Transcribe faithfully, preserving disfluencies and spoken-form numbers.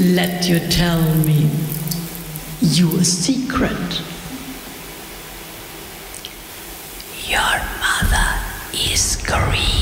Let you tell me your secret. Your mother is green.